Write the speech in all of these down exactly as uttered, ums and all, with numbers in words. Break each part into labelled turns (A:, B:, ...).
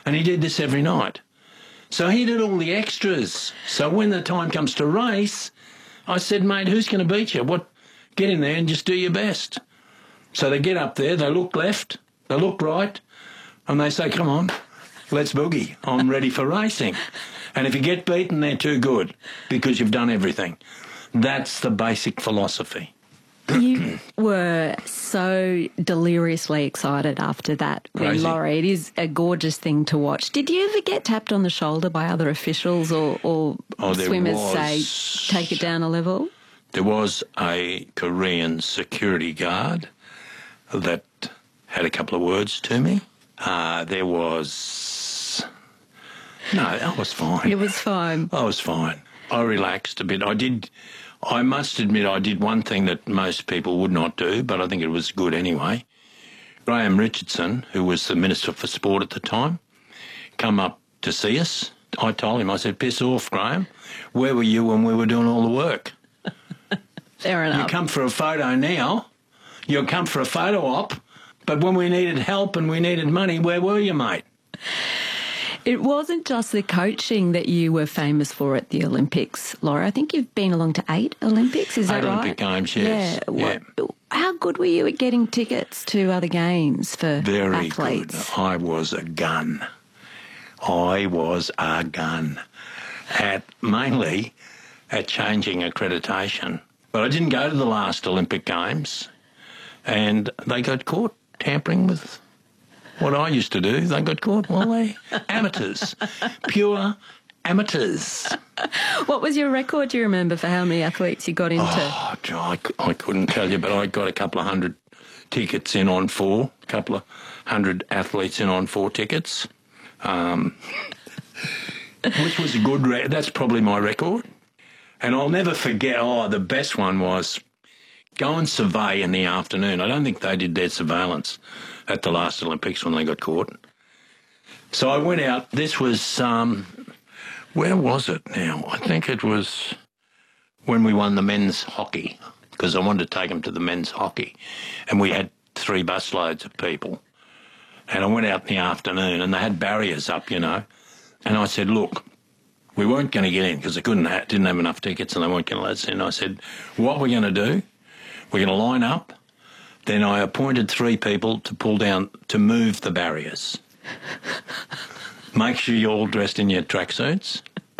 A: And he did this every night. So he did all the extras. So when the time comes to race, I said, mate, who's going to beat you? What? Get in there and just do your best. So they get up there, they look left, they look right, and they say, come on, let's boogie. I'm ready for racing. And if you get beaten, they're too good because you've done everything. That's the basic philosophy.
B: You were so deliriously excited after that win,
A: Crazy.
B: Laurie. It is a gorgeous thing to watch. Did you ever get tapped on the shoulder by other officials or, or
A: Oh, there
B: swimmers
A: was-
B: say, take it down a level?
A: There was a Korean security guard that had a couple of words to me. Uh, there was... No, I was fine.
B: It was fine.
A: I was fine. I relaxed a bit. I did... I must admit I did one thing that most people would not do, but I think it was good anyway. Graham Richardson, who was the Minister for Sport at the time, come up to see us. I told him, I said, piss off, Graham. Where were you when we were doing all the work?
B: Fair enough.
A: You come for a photo now, you'll come for a photo op, but when we needed help and we needed money, where were you, mate?
B: It wasn't just the coaching that you were famous for at the Olympics, Laura. I think you've been along to eight Olympics, is that
A: Eight
B: right?
A: Olympic Games, yes.
B: Yeah.
A: Yeah.
B: What, how good were you at getting tickets to other games for
A: Very
B: athletes?
A: good. I was a gun. I was a gun. At mainly at changing accreditation. But I didn't go to the last Olympic Games, and they got caught tampering with what I used to do. They got caught. Well, they amateurs, pure amateurs.
B: What was your record, do you remember, for how many athletes you got into?
A: Oh, I, I couldn't tell you, but I got a couple of hundred tickets in on four, a couple of hundred athletes in on four tickets, um, which was a good record. That's probably my record. And I'll never forget, oh, the best one was go and survey in the afternoon. I don't think they did their surveillance at the last Olympics when they got caught. So I went out. This was, um, where was it now? I think it was when we won the men's hockey, because I wanted to take them to the men's hockey. And we had three busloads of people. And I went out in the afternoon and they had barriers up, you know. And I said, look, we weren't going to get in because they couldn't ha- didn't have enough tickets and they weren't going to let us in. I said, what we're going to do, we're going to line up. Then I appointed three people to pull down, to move the barriers. Make sure you're all dressed in your tracksuits.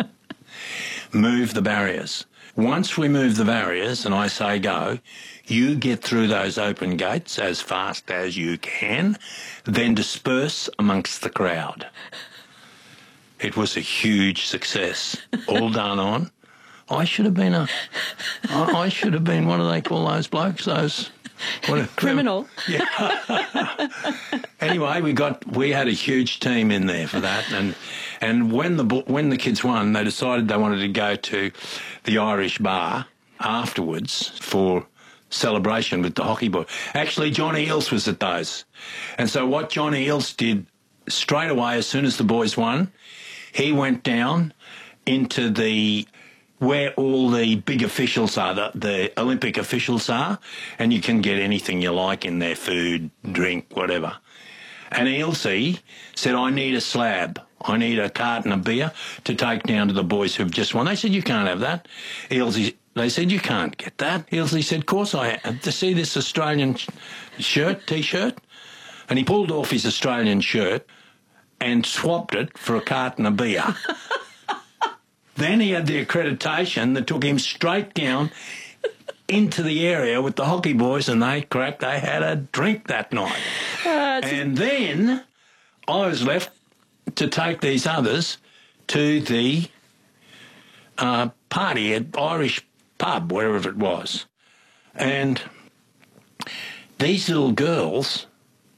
A: Move the barriers. Once we move the barriers and I say go, you get through those open gates as fast as you can, then disperse amongst the crowd. It was a huge success, all done on. I should have been a, I, I should have been, what do they call those blokes? Those what,
B: Criminal.
A: Yeah. Anyway, we got we had a huge team in there for that, and and when the when the kids won, they decided they wanted to go to the Irish bar afterwards for celebration with the hockey boy. Actually, Johnny Eels was at those, and so what Johnny Eels did straight away as soon as the boys won, he went down into the where all the big officials are, the, the Olympic officials are, and you can get anything you like in there, food, drink, whatever. And Eelsy said, I need a slab. I need a carton of beer to take down to the boys who've just won. They said, you can't have that. Eelsy, they said, you can't get that. Eelsy said, of course I have. To see this Australian shirt, T-shirt? And he pulled off his Australian shirt and swapped it for a carton of beer. Then he had the accreditation that took him straight down into the area with the hockey boys, and they cracked. They had a drink that night. Uh, and then I was left to take these others to the uh, party at Irish pub, wherever it was. And these little girls,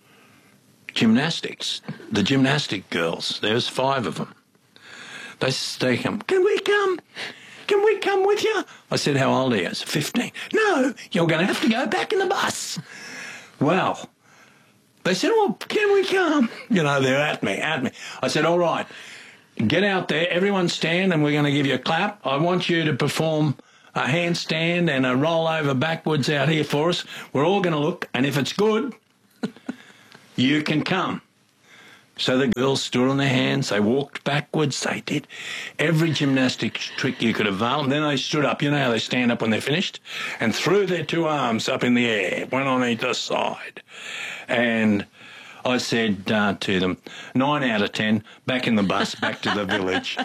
A: gymnastics, the gymnastic girls, there was five of them. They they come, can we come? Can we come with you? I said, how old are you? I said, fifteen. No, you're going to have to go back in the bus. Well, they said, well, can we come? You know, they're at me, at me. I said, all right, get out there, everyone stand, and we're going to give you a clap. I want you to perform a handstand and a roll over backwards out here for us. We're all going to look, and if it's good, you can come. So the girls stood on their hands, they walked backwards, they did every gymnastic trick you could avail, and then they stood up, you know how they stand up when they're finished, and threw their two arms up in the air, one on either side. And I said uh, to them, nine out of ten, back in the bus, back to the village.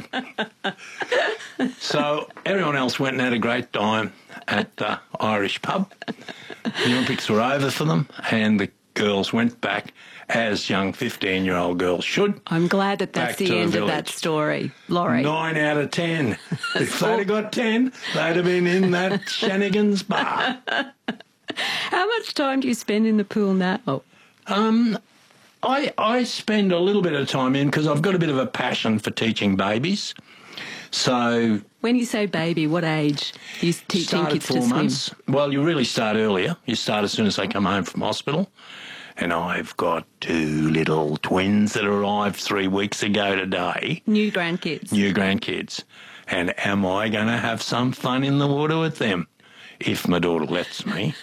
A: So everyone else went and had a great time at the Irish pub. The Olympics were over for them, and the girls went back, as young fifteen-year-old girls should.
B: I'm glad that that's the end of that story, Laurie.
A: Nine out of ten. If they'd have got ten, they'd have been in that Shannigan's bar.
B: How much time do you spend in the pool now?
A: Um, I I spend a little bit of time in because I've got a bit of a passion for teaching babies. So
B: when you say baby, what age are you teaching
A: start
B: kids
A: at four
B: to swim?
A: months. Well, you really start earlier. You start as soon as they come home from hospital. And I've got two little twins that arrived three weeks ago today.
B: New grandkids.
A: New grandkids. And am I going to have some fun in the water with them? If my daughter lets me.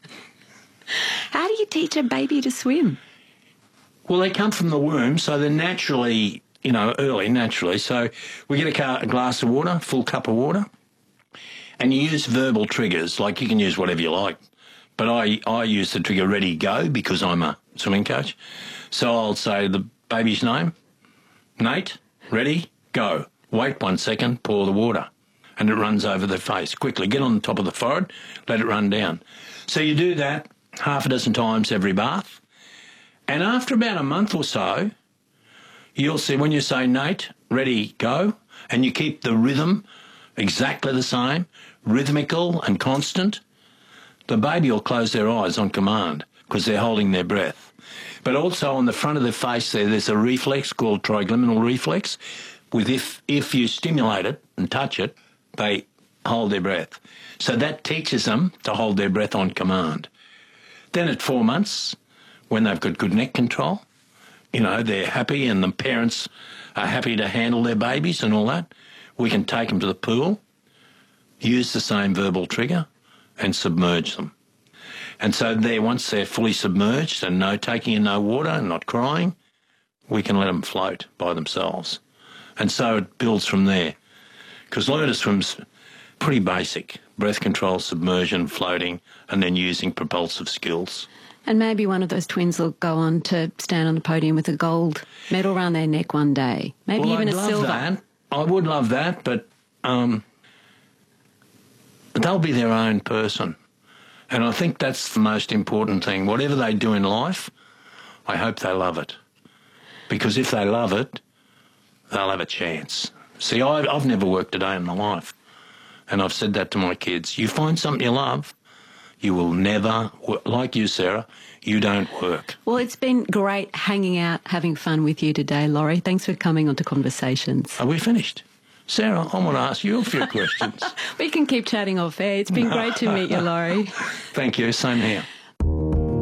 B: How do you teach a baby to swim?
A: Well, they come from the womb, so they're naturally, you know, early, naturally. So we get a, car, a glass of water, full cup of water, and you use verbal triggers. Like, you can use whatever you like. But I, I use the trigger ready, go, because I'm a swimming coach. So I'll say the baby's name, Nate, ready, go. Wait one second, pour the water. And it runs over their face. Quickly, get on the top of the forehead, let it run down. So you do that half a dozen times every bath. And after about a month or so, you'll see when you say, Nate, ready, go, and you keep the rhythm exactly the same, rhythmical and constant, the baby will close their eyes on command because they're holding their breath. But also on the front of their face there, there's a reflex called trigeminal reflex. With if, if you stimulate it and touch it, they hold their breath. So that teaches them to hold their breath on command. Then at four months, when they've got good neck control, you know, they're happy and the parents are happy to handle their babies and all that, we can take them to the pool, use the same verbal trigger, and submerge them. And so there, once they're fully submerged and no taking in no water and not crying, we can let them float by themselves. And so it builds from there. Because learner to swim's pretty basic. Breath control, submersion, floating, and then using propulsive skills.
B: And maybe one of those twins will go on to stand on the podium with a gold medal around their neck one day. Maybe
A: well,
B: even
A: I'd
B: a
A: love
B: silver.
A: That. I would love that, but um, they'll be their own person. And I think that's the most important thing. Whatever they do in life, I hope they love it. Because if they love it, they'll have a chance. See, I, I've never worked a day in my life. And I've said that to my kids. You find something you love, you will never, like you, Sarah, you don't work.
B: Well, it's been great hanging out, having fun with you today, Laurie. Thanks for coming on to Conversations.
A: Are we finished? Sarah, I want to ask you a few questions.
B: We can keep chatting off air. It's been great to meet you, Laurie.
A: Thank you. Same here.